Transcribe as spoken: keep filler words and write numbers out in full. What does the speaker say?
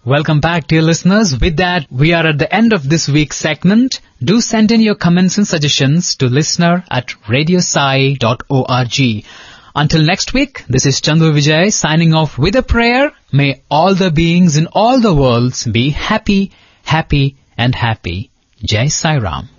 Welcome back, dear listeners. With that, we are at the end of this week's segment. Do send in your comments and suggestions to listener at radiosai dot org. Until next week, this is Chandru Vijay signing off with a prayer. May all the beings in all the worlds be happy, happy and happy. Jai Sai Ram.